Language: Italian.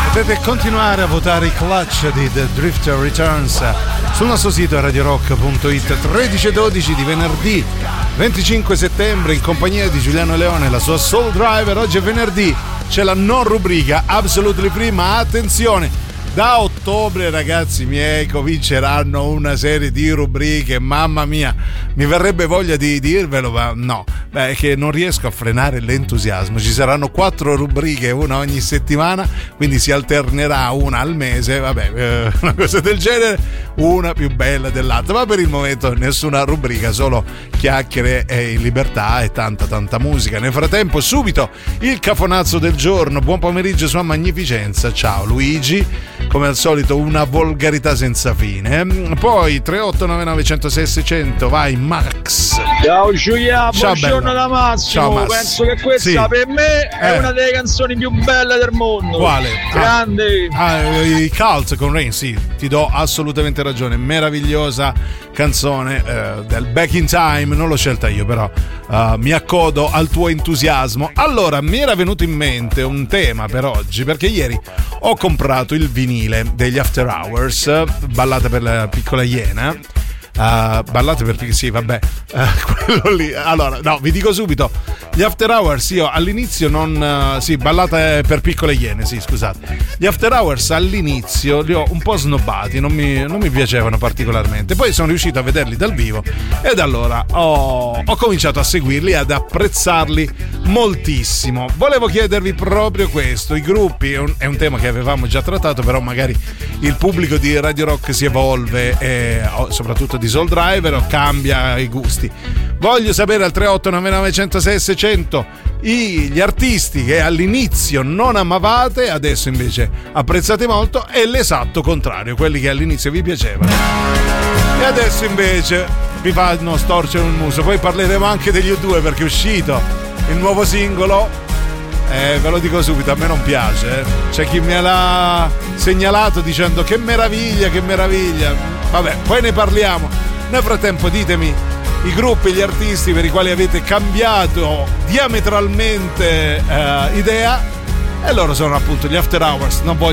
Potete continuare a votare i clutch di The Drifter Returns sul nostro sito radiorock.it. 13 e 12 di venerdì 25 settembre in compagnia di Giuliano Leone, la sua Soul Driver. Oggi è venerdì, c'è la non rubrica Absolutely Free, ma attenzione, da ottobre, ragazzi miei, cominceranno una serie di rubriche, mamma mia, mi verrebbe voglia di dirvelo, ma no, è che non riesco a frenare l'entusiasmo. Ci saranno 4 rubriche, una ogni settimana, quindi si alternerà una al mese, una cosa del genere, una più bella dell'altra, ma per il momento nessuna rubrica, solo chiacchiere e in libertà e tanta musica. Nel frattempo, subito il cafonazzo del giorno. Buon pomeriggio, Sua Magnificenza. Ciao Luigi, come al solito una volgarità senza fine. Poi 3899 106 600, vai Max. Ciao Giulia, buongiorno bello. da Massimo. Ciao, Max. Penso che questa per me è una delle canzoni più belle del mondo. Quale? Grande. I Cult con Rain, sì, ti do assolutamente ragione, meravigliosa canzone del Back in Time, non l'ho scelta io, però mi accodo al tuo entusiasmo. Allora, mi era venuto in mente un tema per oggi, perché ieri ho comprato il vinile degli After Hours, Ballate per la piccola iena. Ballate per sì, vabbè, quello lì. Allora, no, vi dico subito, gli After Hours io all'inizio non sì, Ballate per piccole iene, sì, scusate. Gli After Hours all'inizio li ho un po' snobbati, non mi piacevano particolarmente. Poi sono riuscito a vederli dal vivo e da allora ho cominciato a seguirli e ad apprezzarli moltissimo. Volevo chiedervi proprio questo, i gruppi, è un tema che avevamo già trattato, però magari il pubblico di Radio Rock si evolve e soprattutto di Soul Driver o cambia i gusti. Voglio sapere al 3899 106 600 gli artisti che all'inizio non amavate, adesso invece apprezzate molto, e l'esatto contrario, quelli che all'inizio vi piacevano e adesso invece vi fanno storcere il muso. Poi parleremo anche degli U2 perché è uscito il nuovo singolo. Ve lo dico subito, a me non piace. C'è chi me l'ha segnalato dicendo che meraviglia. Vabbè, poi ne parliamo. Nel frattempo ditemi i gruppi, gli artisti per i quali avete cambiato diametralmente idea, e loro sono appunto gli After Hours. Non voglio